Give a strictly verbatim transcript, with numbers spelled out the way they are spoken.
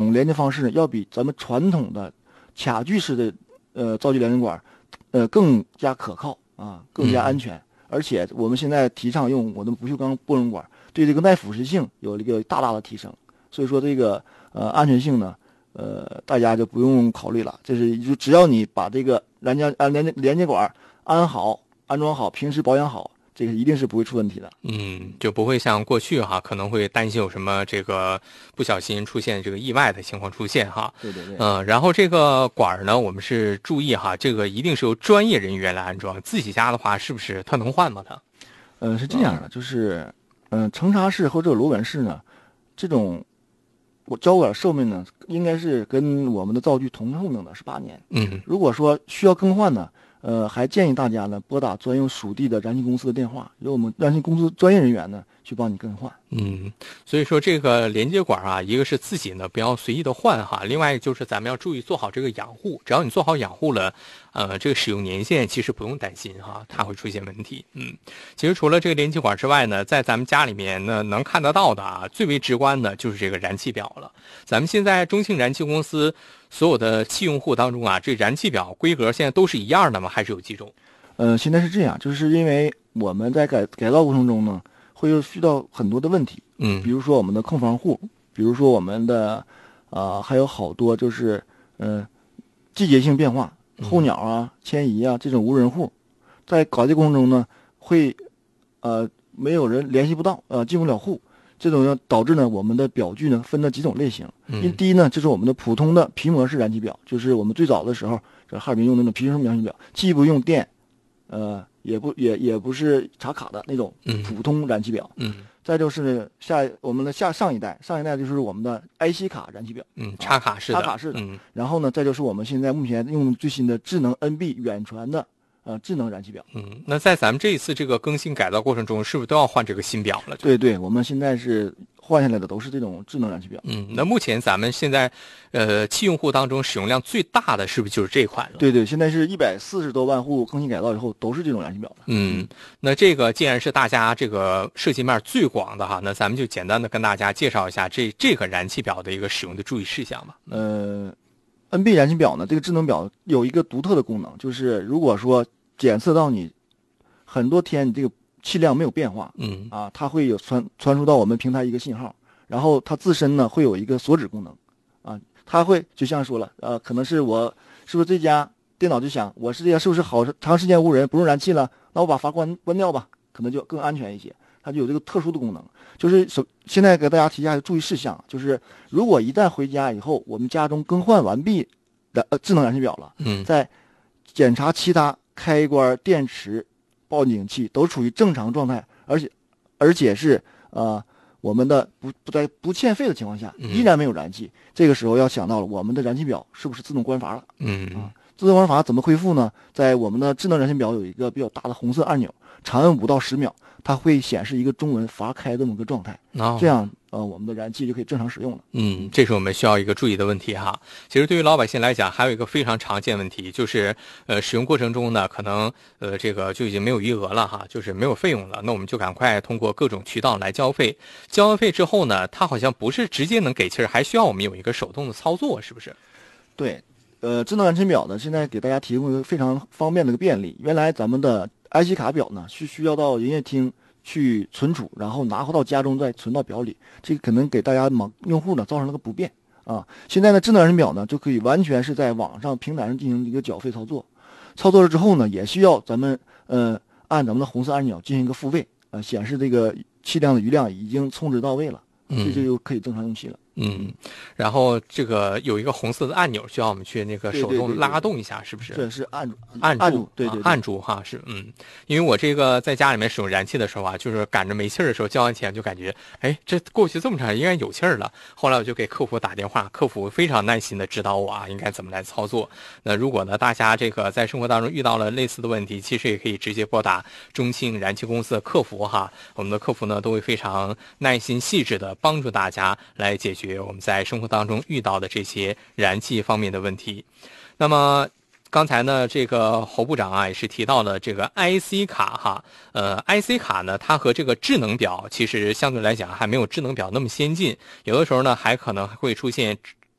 种连接方式要比咱们传统的卡具式的呃造机连接管呃更加可靠啊，更加安全。嗯，而且我们现在提倡用我的不锈钢玻璃管，对这个耐腐蚀性有一个大大的提升。所以说这个呃安全性呢，呃大家就不用考虑了。这是就只要你把这个连接安连接连接管安好、安装好，平时保养好，这个一定是不会出问题的。 嗯，就不会像过去哈，可能会担心有什么这个不小心出现这个意外的情况出现哈。 对对对。 嗯、呃，然后这个管呢，我们是注意哈，这个一定是由专业人员来安装，自己家的话是不是它能换吗？它？ 呃，是这样的，就是嗯、呃，成插式或者螺纹式呢，这种我胶管寿命呢，应该是跟我们的灶具同寿命的，是八年。 嗯， 如果说需要更换呢，呃，还建议大家呢拨打专用属地的燃气公司的电话，由我们燃气公司专业人员呢去帮你更换。 嗯，所以说这个连接管啊，一个是自己呢不要随意的换哈，另外就是咱们要注意做好这个养护。只要你做好养护了，呃，这个使用年限其实不用担心哈，它会出现问题。嗯，其实除了这个连接管之外呢，在咱们家里面呢能看得到的啊，最为直观的就是这个燃气表了。咱们现在中庆燃气公司所有的气用户当中啊，这燃气表规格现在都是一样的吗？还是有几种？ 呃，现在是这样，就是因为我们在改改造过程中呢，会有遇到很多的问题， 嗯， 比如说我们的空房户，比如说我们的啊、呃，还有好多就是呃季节性变化，候鸟啊、迁移啊这种无人户，在搞这过程中呢，会呃没有人联系不到，呃进不了户，这种呢导致呢我们的表具呢分了几种类型。因为第一呢，这是我们的普通的皮膜式燃气表，就是我们最早的时候这哈尔滨用那种皮膜式燃气表，既不用电，呃也不也也不是插卡的那种普通燃气表。 嗯。 再就是下我们的下上一代，上一代就是我们的 I C 卡燃气表， 嗯，插卡式的， 插卡式的。 嗯， 然后呢，再就是我们现在目前用最新的智能 N B 远传的呃智能燃气表。 嗯，那在咱们这一次这个更新改造过程中，是不是都要换这个新表了？ 对对，我们现在是换下来的都是这种智能燃气表。 嗯，那目前咱们现在呃气用户当中使用量最大的是不是就是这款了？ 对对，现在是一百四十多万户更新改造以后都是这种燃气表的。 嗯，那这个既然是大家这个涉及面最广的哈，那咱们就简单的跟大家介绍一下这这个燃气表的一个使用的注意事项吧。 呃 ，N B 燃气表呢，这个智能表有一个独特的功能，就是如果说检测到你很多天你这个气量没有变化， 嗯啊，它会有传传输到我们平台一个信号，然后它自身呢会有一个锁止功能，啊，它会就像说了，呃，可能是我是不是这家电脑就想我是这家是不是好长时间无人不用燃气了，那我把阀关关掉吧，可能就更安全一些。它就有这个特殊的功能，就是首现在给大家提一下注意事项，就是如果一旦回家以后，我们家中更换完毕的呃智能燃气表了， 嗯， 在检查其他开关、电池、报警器都处于正常状态，而且而且是呃我们的不不在不欠费的情况下，依然没有燃气，嗯、这个时候要想到了我们的燃气表是不是自动关阀了？ 嗯啊，自动关阀怎么恢复呢？在我们的智能燃气表有一个比较大的红色按钮，长按五到十秒，它会显示一个中文阀开这么个状态， 哦、 这样呃我们的燃气就可以正常使用了。 嗯，这是我们需要一个注意的问题哈。其实对于老百姓来讲，还有一个非常常见问题，就是呃使用过程中呢，可能呃这个就已经没有余额了哈，就是没有费用了，那我们就赶快通过各种渠道来交费。交完费之后呢，它好像不是直接能给气儿，还需要我们有一个手动的操作，是不是？ 对，呃，智能燃气表呢，现在给大家提供一个非常方便的一个便利。原来咱们的 I C 卡表呢，是需要到营业厅去存储，然后拿回到家中再存到表里，这个可能给大家网用户呢造成了个不便啊。现在呢，智能燃气表呢就可以完全是在网上平台上进行一个缴费操作，操作了之后呢，也需要咱们呃按咱们的红色按钮进行一个付费，呃，显示这个气量的余量已经充值到位了，这就可以正常用气了。 嗯，然后这个有一个红色的按钮，需要我们去那个手动拉动一下，是不是？ 这是按住， 按住， 按住，对 对, 对、 啊，按住哈，是嗯，因为我这个在家里面使用燃气的时候啊，就是赶着没气儿的时候，交完钱就感觉，哎，这过去这么长，应该有气儿了。后来我就给客服打电话，客服非常耐心的指导我啊，应该怎么来操作。那如果呢，大家这个在生活当中遇到了类似的问题，其实也可以直接拨打中庆燃气公司的客服哈，我们的客服呢都会非常耐心细致的帮助大家来解决我们在生活当中遇到的这些燃气方面的问题。那么刚才呢，这个侯部长啊也是提到了这个 I C 卡哈，呃 I C 卡呢，它和这个智能表其实相对来讲还没有智能表那么先进，有的时候呢还可能会出现